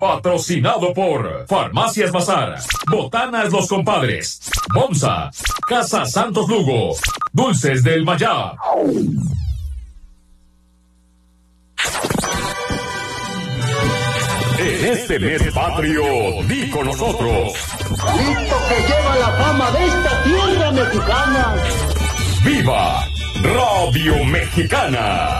Patrocinado por Farmacias Bazar, Botanas Los Compadres, Bomsa, Casa Santos Lugo, Dulces del Mayab. En este mes patrio, di con nosotros. Listo que lleva la fama de esta tierra mexicana. ¡Viva Radio Mexicana!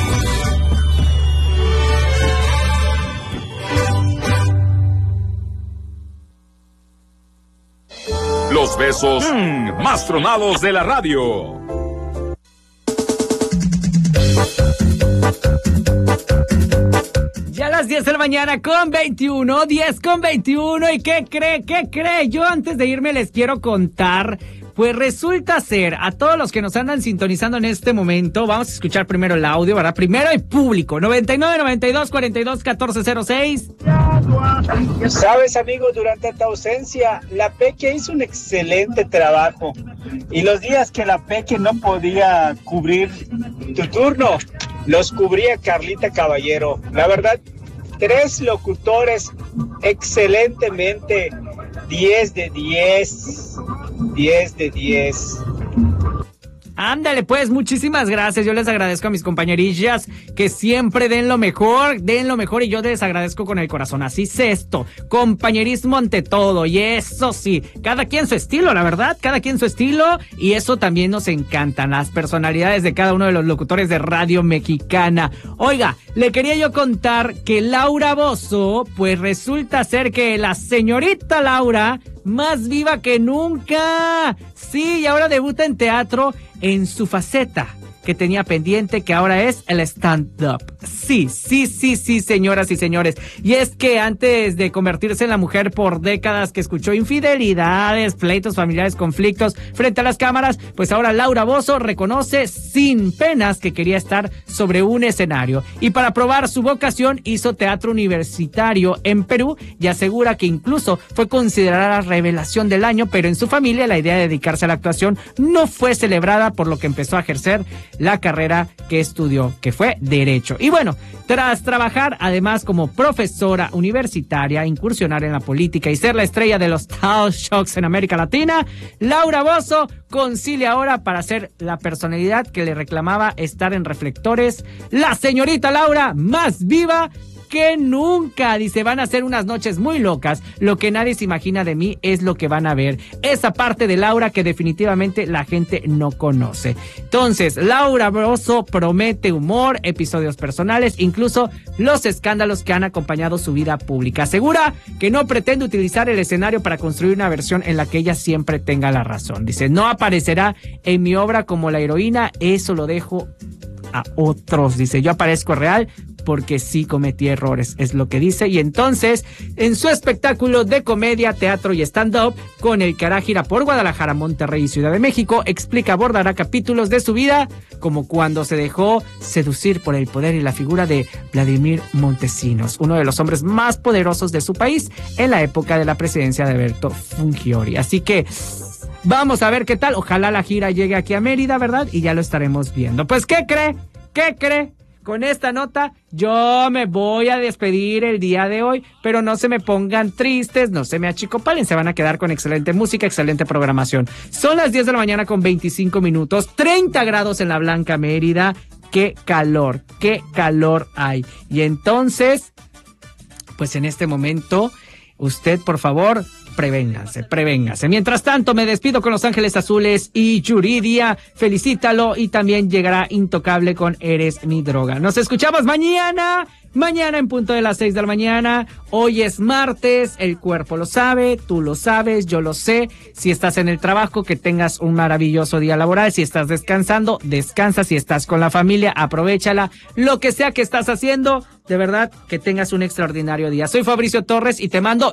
Los besos más tronados de la radio. Ya a las 10 de la mañana con 21, 10 con 21. ¿Y qué cree? Yo antes de irme les quiero contar. Pues resulta ser, a todos los que nos andan sintonizando en este momento, vamos a escuchar primero el audio, ¿verdad? Primero el público, 9992-42-1406. Sabes, amigo, durante tu ausencia, la Peque hizo un excelente trabajo. Y los días que la Peque no podía cubrir tu turno, los cubría Carlita Caballero. La verdad, 3 locutores excelentemente 10 de 10. 10 de 10. Ándale, pues, muchísimas gracias. Yo les agradezco a mis compañerillas que siempre den lo mejor, y yo les agradezco con el corazón. Así es esto, compañerismo ante todo, y eso sí, cada quien su estilo, la verdad, cada quien su estilo, y eso también nos encantan, las personalidades de cada uno de los locutores de Radio Mexicana. Oiga, le quería yo contar que Laura Bozzo, pues resulta ser que la señorita Laura, más viva que nunca. Sí, y ahora debuta en teatro en su faceta que tenía pendiente, que ahora es el stand-up. Sí, señoras y señores. Y es que antes de convertirse en la mujer por décadas que escuchó infidelidades, pleitos familiares, conflictos frente a las cámaras, pues ahora Laura Bozzo reconoce sin penas que quería estar sobre un escenario. Y para probar su vocación hizo teatro universitario en Perú y asegura que incluso fue considerada la revelación del año, pero en su familia la idea de dedicarse a la actuación no fue celebrada, por lo que empezó a ejercer la carrera que estudió, que fue Derecho. Y bueno, tras trabajar además como profesora universitaria, incursionar en la política y ser la estrella de los talk shows en América Latina, Laura Bozzo concilia ahora para ser la personalidad que le reclamaba estar en reflectores, la señorita Laura más viva que nunca. Dice, van a ser unas noches muy locas, lo que nadie se imagina de mí es lo que van a ver, esa parte de Laura que definitivamente la gente no conoce. Entonces, Laura Bozzo promete humor, episodios personales, incluso los escándalos que han acompañado su vida pública. Asegura que no pretende utilizar el escenario para construir una versión en la que ella siempre tenga la razón. Dice, no aparecerá en mi obra como la heroína, eso lo dejo a otros. Dice, yo aparezco real porque sí cometí errores, es lo que dice. Y entonces, en su espectáculo de comedia, teatro y stand-up, con el que hará gira por Guadalajara, Monterrey y Ciudad de México, explica, abordará capítulos de su vida, como cuando se dejó seducir por el poder y la figura de Vladimir Montesinos, uno de los hombres más poderosos de su país en la época de la presidencia de Alberto Fujimori. Así que vamos a ver qué tal. Ojalá la gira llegue aquí a Mérida, ¿verdad? Y ya lo estaremos viendo. Pues, ¿qué cree? Con esta nota yo me voy a despedir el día de hoy, pero no se me pongan tristes, no se me achicopalen, se van a quedar con excelente música, excelente programación. Son las 10 de la mañana con 25 minutos, 30 grados en la Blanca Mérida, qué calor hay. Y entonces, pues en este momento, usted por favor, prevénganse. Mientras tanto, me despido con Los Ángeles Azules y Yuridia. Felicítalo y también llegará Intocable con Eres mi droga. Nos escuchamos mañana en punto de las 6 de la mañana. Hoy es martes, el cuerpo lo sabe, tú lo sabes, yo lo sé. Si estás en el trabajo, que tengas un maravilloso día laboral. Si estás descansando, descansa. Si estás con la familia, aprovéchala. Lo que sea que estás haciendo, de verdad, que tengas un extraordinario día. Soy Fabricio Torres y te mando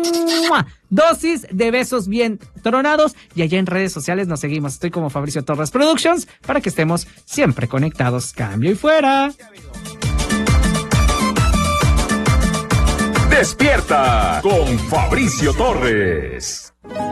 dosis de besos bien tronados. Y allá en redes sociales nos seguimos. Estoy como Fabricio Torres Productions para que estemos siempre conectados. Cambio y fuera. Despierta con Fabricio Torres.